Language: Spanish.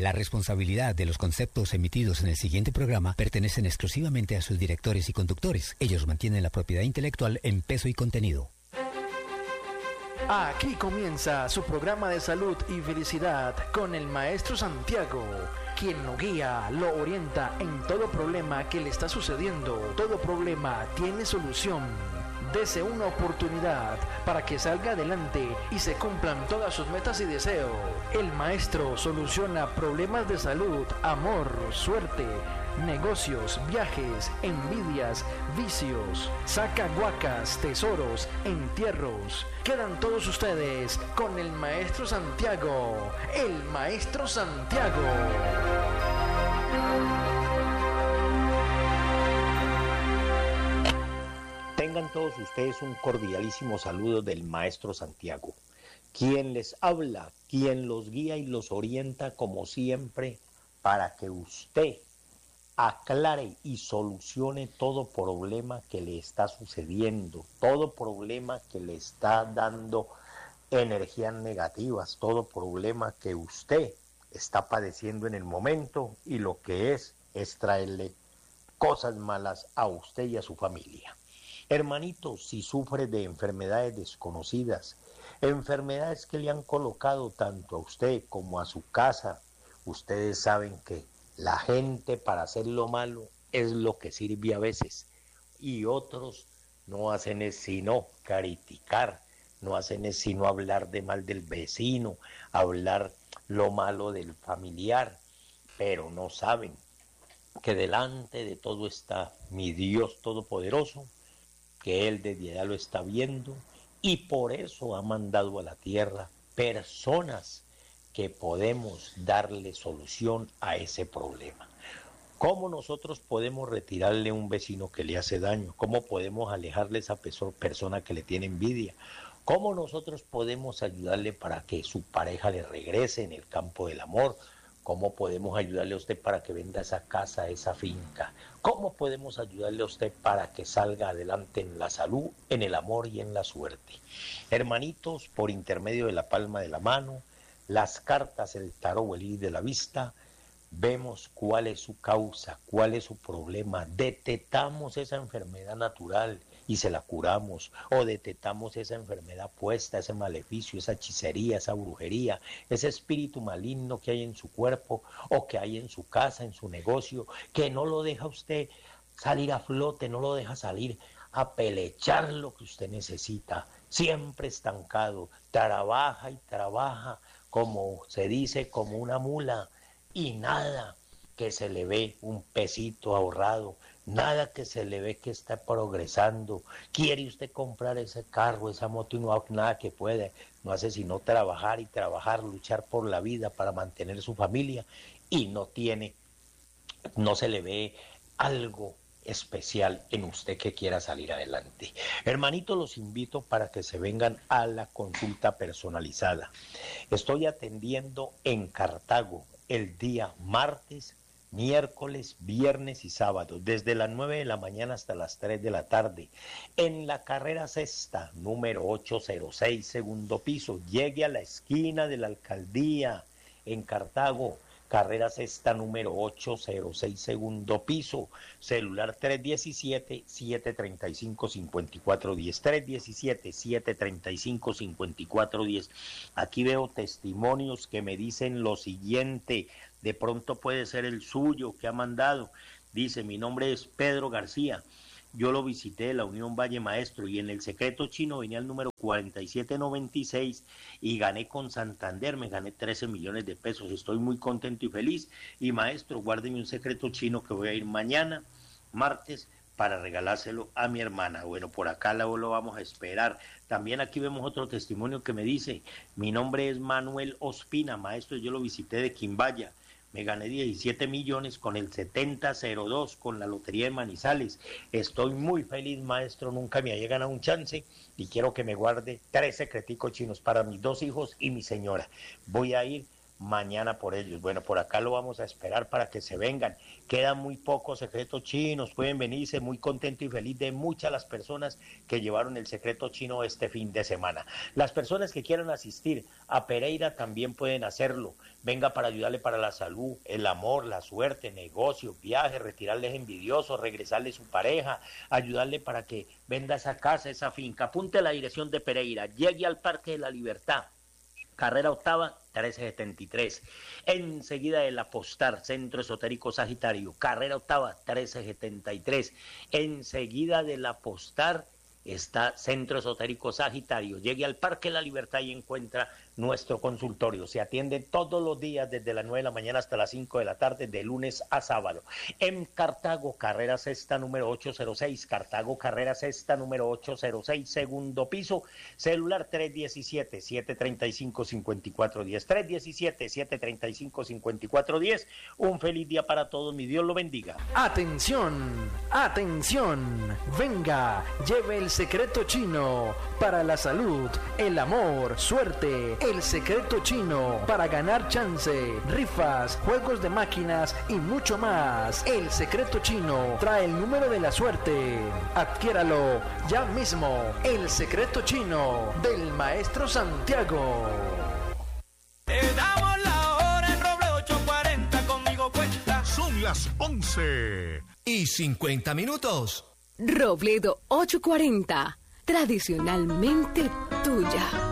La responsabilidad de los conceptos emitidos en el siguiente programa pertenecen exclusivamente a sus directores y conductores. Ellos mantienen la propiedad intelectual en peso y contenido. Aquí comienza su programa de salud y felicidad con el maestro Santiago, quien lo guía, lo orienta en todo problema que le está sucediendo. Todo problema tiene solución. Dese una oportunidad para que salga adelante y se cumplan todas sus metas y deseos. El maestro soluciona problemas de salud, amor, suerte, negocios, viajes, envidias, vicios, saca guacas, tesoros, entierros. Quedan todos ustedes con el maestro Santiago, el maestro Santiago. Tengan todos ustedes un cordialísimo saludo del maestro Santiago, quien les habla, quien los guía y los orienta como siempre para que usted aclare y solucione todo problema que le está sucediendo, todo problema que le está dando energías negativas, todo problema que usted está padeciendo en el momento, y lo que es traerle cosas malas a usted y a su familia. Hermanito, si sufre de enfermedades desconocidas, enfermedades que le han colocado tanto a usted como a su casa, ustedes saben que la gente para hacer lo malo es lo que sirve a veces, y otros no hacen es sino criticar, no hacen es sino hablar de mal del vecino, hablar lo malo del familiar, pero no saben que delante de todo está mi Dios Todopoderoso, que Él desde allá lo está viendo, y por eso ha mandado a la tierra personas que podemos darle solución a ese problema. ¿Cómo nosotros podemos retirarle a un vecino que le hace daño? ¿Cómo podemos alejarle a esa persona que le tiene envidia? ¿Cómo nosotros podemos ayudarle para que su pareja le regrese en el campo del amor? ¿Cómo podemos ayudarle a usted para que venda esa casa, esa finca? ¿Cómo podemos ayudarle a usted para que salga adelante en la salud, en el amor y en la suerte? Hermanitos, por intermedio de la palma de la mano, las cartas, el tarot o el iris de la vista, vemos cuál es su causa, cuál es su problema, detectamos esa enfermedad natural y se la curamos, o detectamos esa enfermedad puesta, ese maleficio, esa hechicería, esa brujería, ese espíritu maligno que hay en su cuerpo o que hay en su casa, en su negocio, que no lo deja usted salir a flote, no lo deja salir a pelechar lo que usted necesita, siempre estancado, trabaja y trabaja, como se dice, como una mula, y nada que se le ve un pesito ahorrado, nada que se le ve que está progresando. Quiere usted comprar ese carro, esa moto, y no hace nada que puede, no hace sino trabajar y trabajar, luchar por la vida para mantener su familia, y no se le ve algo especial en usted que quiera salir adelante. Hermanito, los invito para que se vengan a la consulta personalizada. Estoy atendiendo en Cartago el día martes, miércoles, viernes y sábado, desde las 9 de la mañana hasta las 3 de la tarde, en la carrera sexta, número 806, segundo piso. Llegue a la esquina de la alcaldía en Cartago, carrera sexta, número 806, segundo piso, celular 317-735-5410, 317-735-5410. Aquí veo testimonios que me dicen lo siguiente, de pronto puede ser el suyo que ha mandado. Dice: mi nombre es Pedro García, yo lo visité, la Unión Valle Maestro, y en el secreto chino venía el número 4796 y gané con Santander, me gané 13 millones de pesos, estoy muy contento y feliz. Y maestro, guárdeme un secreto chino que voy a ir mañana, martes, para regalárselo a mi hermana. Bueno, por acá lo vamos a esperar. También aquí vemos otro testimonio que me dice: mi nombre es Manuel Ospina, maestro, yo lo visité de Quimbaya, me gané 17 millones con el 7002, con la lotería de Manizales. Estoy muy feliz, maestro, nunca me haya ganado un chance, y quiero que me guarde 3 secreticos chinos para mis 2 hijos y mi señora. Voy a ir mañana por ellos. Bueno, por acá lo vamos a esperar para que se vengan. Quedan muy pocos secretos chinos, pueden venirse, muy contento y feliz de muchas las personas que llevaron el secreto chino este fin de semana. Las personas que quieran asistir a Pereira también pueden hacerlo. Venga para ayudarle para la salud, el amor, la suerte, negocios, viajes, retirarles envidiosos, regresarle su pareja, ayudarle para que venda esa casa, esa finca. Apunte la dirección de Pereira, llegue al Parque de la Libertad, carrera octava, 1373. Enseguida del Apostar, Centro Esotérico Sagitario, carrera octava, 1373. Enseguida del Apostar está Centro Esotérico Sagitario. Llegue al Parque de la Libertad y encuentra nuestro consultorio. Se atiende todos los días desde las 9 de la mañana hasta las 5 de la tarde, de lunes a sábado. En Cartago, carrera sexta número 806, Cartago, carrera sexta número 806, segundo piso, celular 317-735-5410, 317-735-5410. Un feliz día para todos, mi Dios lo bendiga. Atención, atención, venga, lleve el secreto chino para la salud, el amor, suerte. El secreto chino para ganar chance, rifas, juegos de máquinas y mucho más. El secreto chino trae el número de la suerte. Adquiéralo ya mismo. El secreto chino del Maestro Santiago. Te damos la hora en Roble 840, conmigo cuenta. Son las 11:50. Robledo 840, tradicionalmente tuya.